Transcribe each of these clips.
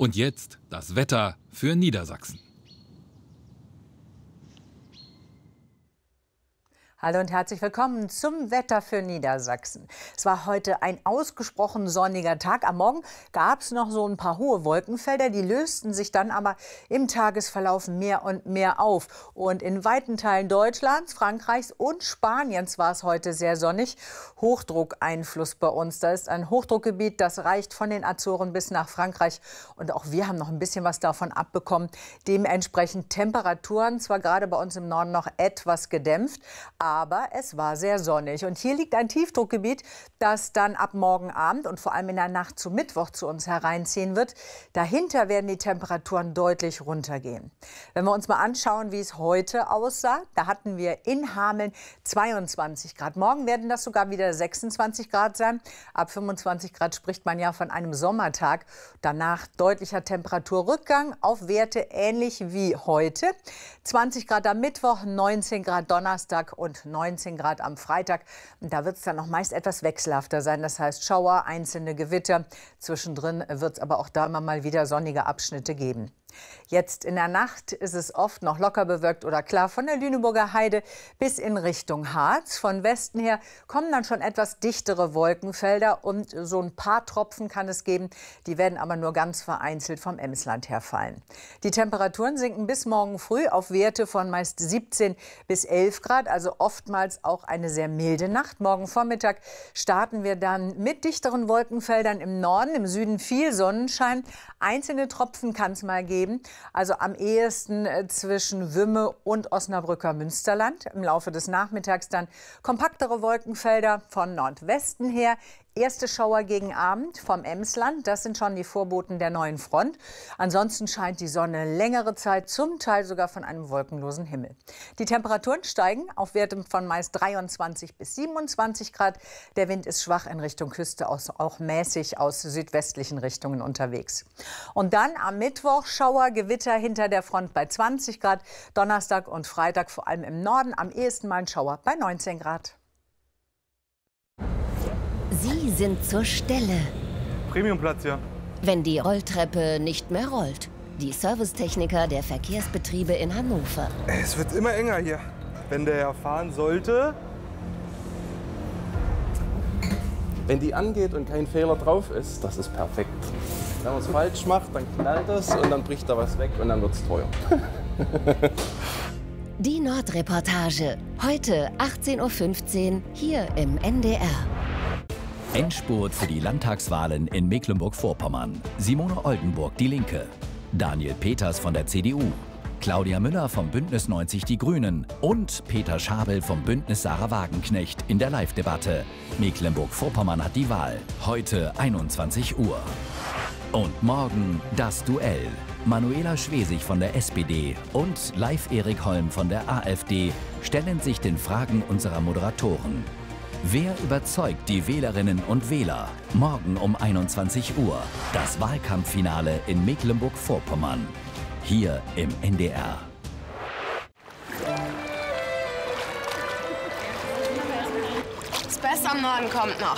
Und jetzt das Wetter für Niedersachsen. Hallo und herzlich willkommen zum Wetter für Niedersachsen. Es war heute ein ausgesprochen sonniger Tag. Am Morgen gab es noch so ein paar hohe Wolkenfelder, die lösten sich dann aber im Tagesverlauf mehr und mehr auf. Und in weiten Teilen Deutschlands, Frankreichs und Spaniens war es heute sehr sonnig. Hochdruckeinfluss bei uns. Da ist ein Hochdruckgebiet, das reicht von den Azoren bis nach Frankreich. Und auch wir haben noch ein bisschen was davon abbekommen. Dementsprechend Temperaturen, zwar gerade bei uns im Norden noch etwas gedämpft, aber es war sehr sonnig. Und hier liegt ein Tiefdruckgebiet, das dann ab morgen Abend und vor allem in der Nacht zu Mittwoch zu uns hereinziehen wird. Dahinter werden die Temperaturen deutlich runtergehen. Wenn wir uns mal anschauen, wie es heute aussah, da hatten wir in Hameln 22 Grad. Morgen werden das sogar wieder 26 Grad sein. Ab 25 Grad spricht man ja von einem Sommertag. Danach deutlicher Temperaturrückgang auf Werte ähnlich wie heute. 20 Grad am Mittwoch, 19 Grad Donnerstag und 19 Grad am Freitag. Und da wird es dann noch meist etwas wechselhafter sein. Das heißt Schauer, einzelne Gewitter. Zwischendrin wird es aber auch da immer mal wieder sonnige Abschnitte geben. Jetzt in der Nacht ist es oft noch locker bewölkt oder klar von der Lüneburger Heide bis in Richtung Harz. Von Westen her kommen dann schon etwas dichtere Wolkenfelder und so ein paar Tropfen kann es geben. Die werden aber nur ganz vereinzelt vom Emsland her fallen. Die Temperaturen sinken bis morgen früh auf Werte von meist 17 bis 11 Grad, also oftmals auch eine sehr milde Nacht. Morgen Vormittag starten wir dann mit dichteren Wolkenfeldern im Norden, im Süden viel Sonnenschein. Einzelne Tropfen kann es mal geben. Also am ehesten zwischen Wümme und Osnabrücker Münsterland. Im Laufe des Nachmittags dann kompaktere Wolkenfelder von Nordwesten her. Erste Schauer gegen Abend vom Emsland. Das sind schon die Vorboten der neuen Front. Ansonsten scheint die Sonne längere Zeit, zum Teil sogar von einem wolkenlosen Himmel. Die Temperaturen steigen auf Werte von meist 23 bis 27 Grad. Der Wind ist schwach in Richtung Küste, auch mäßig aus südwestlichen Richtungen unterwegs. Und dann am Mittwoch Schauer, Gewitter hinter der Front bei 20 Grad. Donnerstag und Freitag vor allem im Norden am ehesten mal ein Schauer bei 19 Grad. Sie sind zur Stelle. Premiumplatz, ja. Wenn die Rolltreppe nicht mehr rollt. Die Servicetechniker der Verkehrsbetriebe in Hannover. Es wird immer enger hier. Wenn der fahren sollte. Wenn die angeht und kein Fehler drauf ist, das ist perfekt. Wenn man es falsch macht, dann knallt es und dann bricht da was weg und dann wird es teuer. Die Nordreportage. Heute 18:15 Uhr hier im NDR. Endspurt für die Landtagswahlen in Mecklenburg-Vorpommern. Simone Oldenburg, die Linke. Daniel Peters von der CDU. Claudia Müller vom Bündnis 90 Die Grünen. Und Peter Schabel vom Bündnis Sarah Wagenknecht in der Live-Debatte. Mecklenburg-Vorpommern hat die Wahl. Heute 21 Uhr. Und morgen das Duell. Manuela Schwesig von der SPD und Leif Erik Holm von der AfD stellen sich den Fragen unserer Moderatoren. Wer überzeugt die Wählerinnen und Wähler? Morgen um 21 Uhr. Das Wahlkampffinale in Mecklenburg-Vorpommern. Hier im NDR. Das Beste am Norden kommt noch.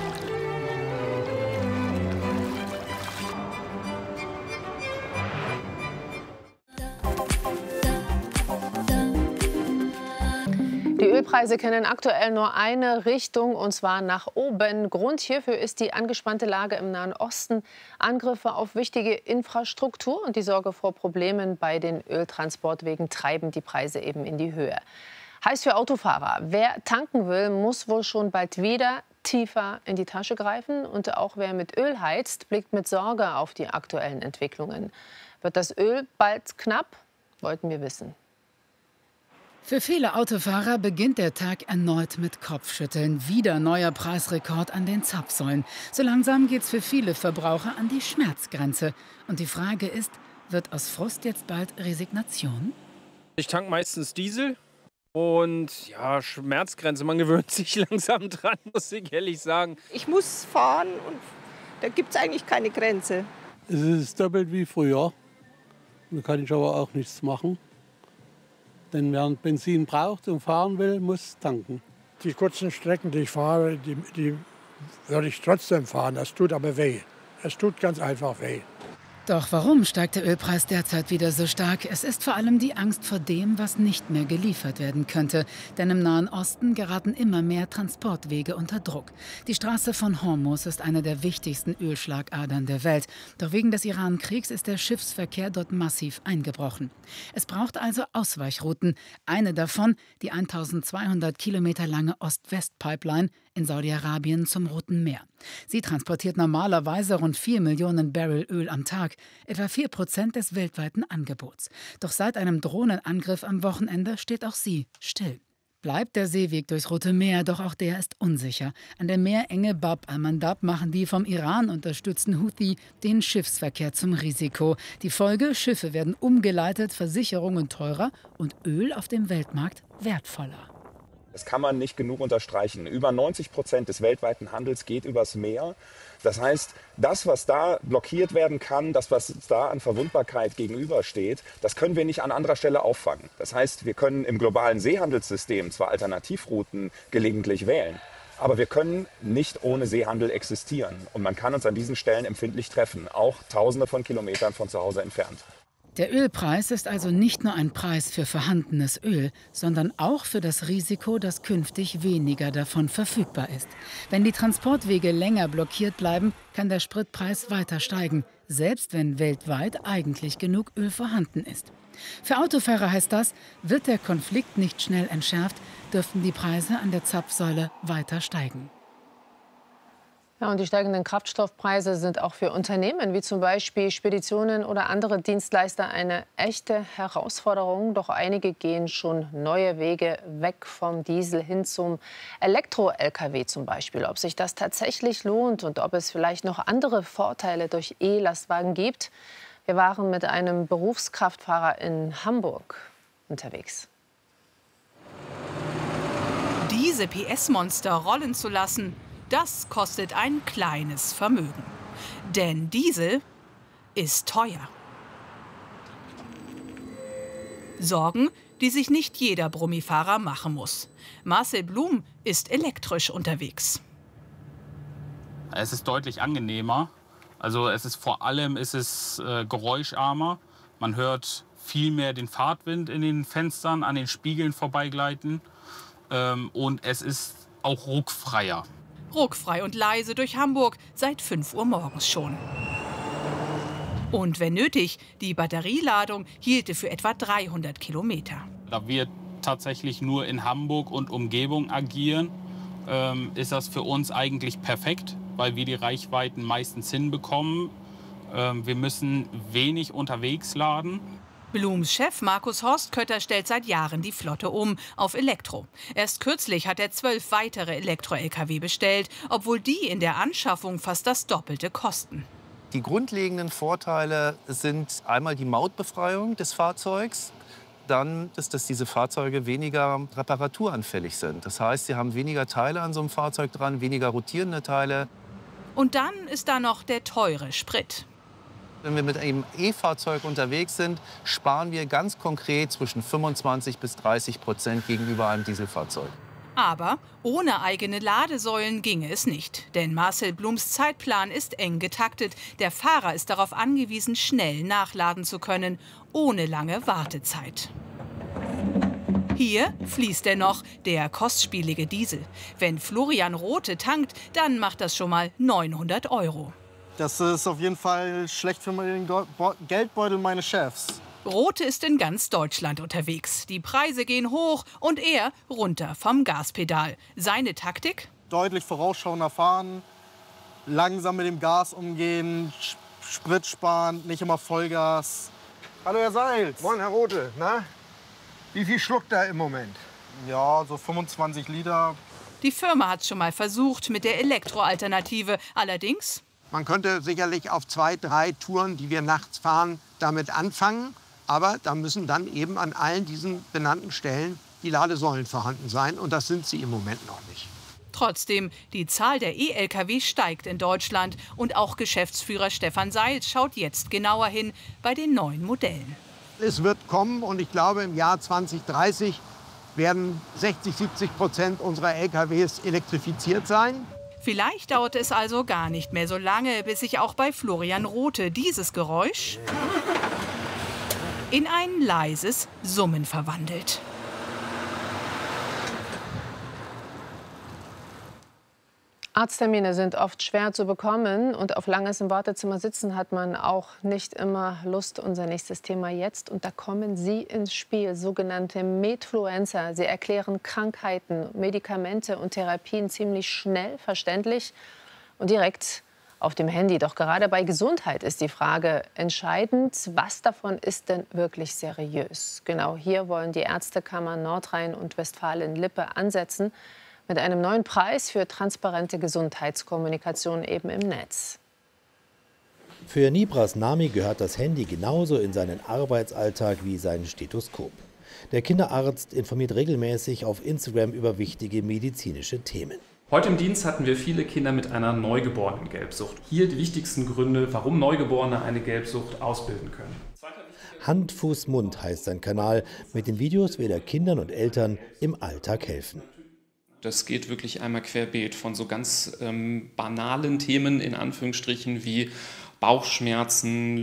Die Ölpreise kennen aktuell nur eine Richtung, und zwar nach oben. Grund hierfür ist die angespannte Lage im Nahen Osten, Angriffe auf wichtige Infrastruktur und die Sorge vor Problemen bei den Öltransportwegen treiben die Preise eben in die Höhe. Heißt für Autofahrer, wer tanken will, muss wohl schon bald wieder tiefer in die Tasche greifen. Und auch wer mit Öl heizt, blickt mit Sorge auf die aktuellen Entwicklungen. Wird das Öl bald knapp? Wollten wir wissen. Für viele Autofahrer beginnt der Tag erneut mit Kopfschütteln. Wieder neuer Preisrekord an den Zapfsäulen. So langsam geht's für viele Verbraucher an die Schmerzgrenze. Und die Frage ist, wird aus Frust jetzt bald Resignation? Ich tank meistens Diesel. Und ja, Schmerzgrenze, man gewöhnt sich langsam dran, muss ich ehrlich sagen. Ich muss fahren und da gibt es eigentlich keine Grenze. Es ist doppelt wie früher. Da kann ich aber auch nichts machen. Denn wer Benzin braucht und fahren will, muss tanken. Die kurzen Strecken, die ich fahre, die würde ich trotzdem fahren. Das tut aber weh. Es tut ganz einfach weh. Doch warum steigt der Ölpreis derzeit wieder so stark? Es ist vor allem die Angst vor dem, was nicht mehr geliefert werden könnte. Denn im Nahen Osten geraten immer mehr Transportwege unter Druck. Die Straße von Hormuz ist eine der wichtigsten Ölschlagadern der Welt. Doch wegen des Iran-Kriegs ist der Schiffsverkehr dort massiv eingebrochen. Es braucht also Ausweichrouten. Eine davon, die 1200 Kilometer lange Ost-West-Pipeline in Saudi-Arabien zum Roten Meer. Sie transportiert normalerweise rund 4 Millionen Barrel Öl am Tag, etwa 4% des weltweiten Angebots. Doch seit einem Drohnenangriff am Wochenende steht auch sie still. Bleibt der Seeweg durchs Rote Meer, doch auch der ist unsicher. An der Meerenge Bab al-Mandab machen die vom Iran unterstützten Houthi den Schiffsverkehr zum Risiko. Die Folge: Schiffe werden umgeleitet, Versicherungen teurer und Öl auf dem Weltmarkt wertvoller. Das kann man nicht genug unterstreichen. Über 90% des weltweiten Handels geht übers Meer. Das heißt, das, was da blockiert werden kann, das, was da an Verwundbarkeit gegenübersteht, das können wir nicht an anderer Stelle auffangen. Das heißt, wir können im globalen Seehandelssystem zwar Alternativrouten gelegentlich wählen, aber wir können nicht ohne Seehandel existieren. Und man kann uns an diesen Stellen empfindlich treffen, auch Tausende von Kilometern von zu Hause entfernt. Der Ölpreis ist also nicht nur ein Preis für vorhandenes Öl, sondern auch für das Risiko, dass künftig weniger davon verfügbar ist. Wenn die Transportwege länger blockiert bleiben, kann der Spritpreis weiter steigen, selbst wenn weltweit eigentlich genug Öl vorhanden ist. Für Autofahrer heißt das, wird der Konflikt nicht schnell entschärft, dürften die Preise an der Zapfsäule weiter steigen. Ja, und die steigenden Kraftstoffpreise sind auch für Unternehmen wie zum Beispiel Speditionen oder andere Dienstleister eine echte Herausforderung. Doch einige gehen schon neue Wege weg vom Diesel hin zum Elektro-Lkw zum Beispiel. Ob sich das tatsächlich lohnt und ob es vielleicht noch andere Vorteile durch E-Lastwagen gibt. Wir waren mit einem Berufskraftfahrer in Hamburg unterwegs. Diese PS-Monster rollen zu lassen, das kostet ein kleines Vermögen. Denn Diesel ist teuer. Sorgen, die sich nicht jeder Brummifahrer machen muss. Marcel Blum ist elektrisch unterwegs. Es ist deutlich angenehmer. Also es ist vor allem geräuscharmer. Man hört viel mehr den Fahrtwind in den Fenstern, an den Spiegeln vorbeigleiten. Und es ist auch ruckfreier. Ruckfrei und leise durch Hamburg, seit 5 Uhr morgens schon. Und wenn nötig, die Batterieladung hielte für etwa 300 Kilometer. Da wir tatsächlich nur in Hamburg und Umgebung agieren, ist das für uns eigentlich perfekt, weil wir die Reichweiten meistens hinbekommen. Wir müssen wenig unterwegs laden. Blums Chef Markus Horstkötter stellt seit Jahren die Flotte um auf Elektro. Erst kürzlich hat er 12 weitere Elektro-Lkw bestellt, obwohl die in der Anschaffung fast das Doppelte kosten. Die grundlegenden Vorteile sind einmal die Mautbefreiung des Fahrzeugs. Dann ist, dass diese Fahrzeuge weniger reparaturanfällig sind. Das heißt, sie haben weniger Teile an so einem Fahrzeug dran, weniger rotierende Teile. Und dann ist da noch der teure Sprit. Wenn wir mit einem E-Fahrzeug unterwegs sind, sparen wir ganz konkret zwischen 25% bis 30% gegenüber einem Dieselfahrzeug. Aber ohne eigene Ladesäulen ginge es nicht. Denn Marcel Blums Zeitplan ist eng getaktet. Der Fahrer ist darauf angewiesen, schnell nachladen zu können, ohne lange Wartezeit. Hier fließt er noch, der kostspielige Diesel. Wenn Florian Rothe tankt, dann macht das schon mal 900 €. Das ist auf jeden Fall schlecht für den Geldbeutel meines Chefs. Rothe ist in ganz Deutschland unterwegs. Die Preise gehen hoch und er runter vom Gaspedal. Seine Taktik? Deutlich vorausschauender fahren, langsam mit dem Gas umgehen, Sprit sparen, nicht immer Vollgas. Hallo Herr Seils. Moin Herr Rothe. Na, wie viel schluckt er im Moment? Ja, so 25 Liter. Die Firma hat es schon mal versucht mit der Elektroalternative. Allerdings... Man könnte sicherlich auf 2, 3 Touren, die wir nachts fahren, damit anfangen. Aber da müssen dann eben an allen diesen benannten Stellen die Ladesäulen vorhanden sein. Und das sind sie im Moment noch nicht. Trotzdem, die Zahl der E-Lkw steigt in Deutschland. Und auch Geschäftsführer Stefan Seils schaut jetzt genauer hin bei den neuen Modellen. Es wird kommen und ich glaube, im Jahr 2030 werden 60-70% unserer LKWs elektrifiziert sein. Vielleicht dauert es also gar nicht mehr so lange, bis sich auch bei Florian Rothe dieses Geräusch in ein leises Summen verwandelt. Arzttermine sind oft schwer zu bekommen und auf langes im Wartezimmer sitzen hat man auch nicht immer Lust. Unser nächstes Thema jetzt, und da kommen Sie ins Spiel, sogenannte Medfluencer. Sie erklären Krankheiten, Medikamente und Therapien ziemlich schnell, verständlich und direkt auf dem Handy. Doch gerade bei Gesundheit ist die Frage entscheidend, was davon ist denn wirklich seriös? Genau hier wollen die Ärztekammern Nordrhein und Westfalen-Lippe ansetzen, mit einem neuen Preis für transparente Gesundheitskommunikation eben im Netz. Für Nibras Nami gehört das Handy genauso in seinen Arbeitsalltag wie sein Stethoskop. Der Kinderarzt informiert regelmäßig auf Instagram über wichtige medizinische Themen. Heute im Dienst hatten wir viele Kinder mit einer Neugeborenen-Gelbsucht. Hier die wichtigsten Gründe, warum Neugeborene eine Gelbsucht ausbilden können. Hand, Fuß, Mund heißt sein Kanal. Mit den Videos will er Kindern und Eltern im Alltag helfen. Das geht wirklich einmal querbeet von so ganz banalen Themen in Anführungsstrichen wie Bauchschmerzen,